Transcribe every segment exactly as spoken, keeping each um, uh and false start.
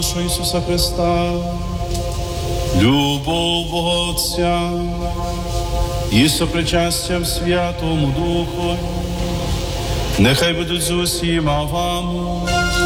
нашого Ісуса Христа, любов Бога Отця і сопричастям Святому Духу, нехай будуть з усіма вам.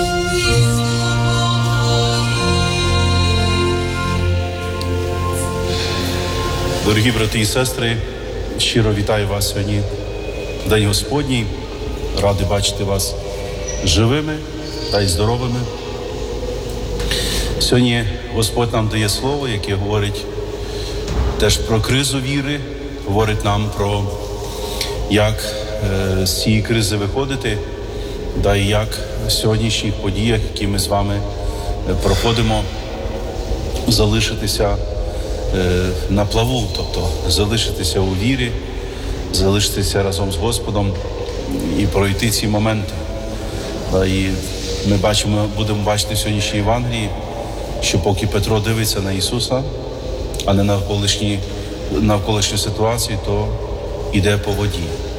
Дорогі брати і сестри, щиро вітаю вас сьогодні в День Господній. Радий бачити вас живими та й здоровими. Сьогодні Господь нам дає слово, яке говорить теж про кризу віри, говорить нам про як е, з цієї кризи виходити, да і як в сьогоднішніх подіях, які ми з вами проходимо, залишитися е, на плаву, тобто залишитися у вірі, залишитися разом з Господом і пройти ці моменти. Да, і ми бачимо, будемо бачити в сьогоднішній Євангелії, що поки Петро дивиться на Ісуса, а не навколишні, навколишню ситуацію, то йде по воді.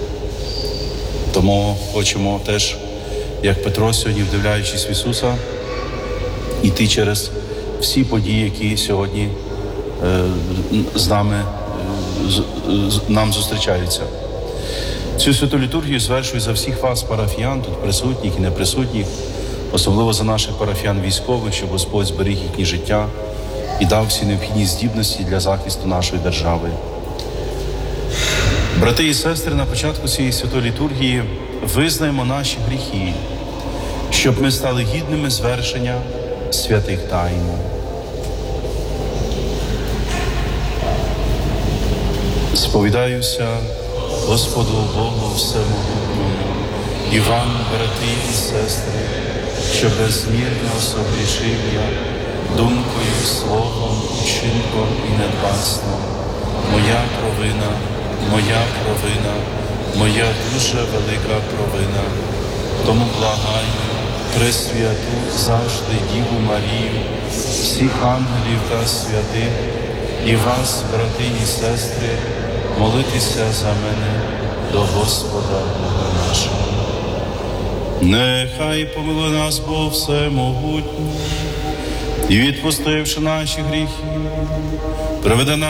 Тому хочемо теж, як Петро сьогодні, вдивляючись в Ісуса, йти через всі події, які сьогодні е, з нами, е, з, з, нам зустрічаються. Цю святу літургію звершую за всіх вас, парафіян, тут присутніх і неприсутніх, особливо за наших парафіян військових, щоб Господь зберіг їхнє життя і дав всі необхідні здібності для захисту нашої держави. Брати і сестри, на початку цієї святої літургії визнаємо наші гріхи, щоб ми стали гідними звершення святих тайн. Сповідаюся Господу Богу Всемогутньому, і вам, брати і сестри, що безмірно согрішив я думкою, словом, вчинком і недбанством. Моя провина, моя провина, моя дуже велика провина. Тому благаю Пресвяту завжди Діву Марію, всіх ангелів та святих, і вас, брати і сестри, молитися за мене до Господа Бога нашого. Нехай помилує нас Бог Всемогутній, і, відпустивши наші гріхи, приведе нас